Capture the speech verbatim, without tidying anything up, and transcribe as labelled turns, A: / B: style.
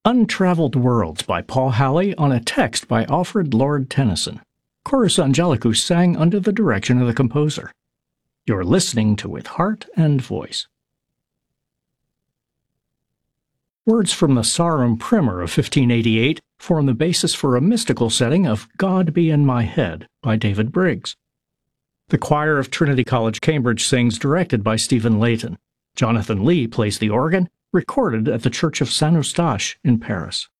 A: Untraveled Worlds by Paul Halley on a text by Alfred Lord Tennyson. Chorus Angelicus sang under the direction of the composer. You're listening to With Heart and Voice. Words from the Sarum Primer of fifteen eighty-eight form the basis for a mystical setting of God Be in My Head by David Briggs. The choir of Trinity College, Cambridge sings, directed by Stephen Layton. Jonathan Lee plays the organ, recorded at the Church of Saint Eustache in Paris.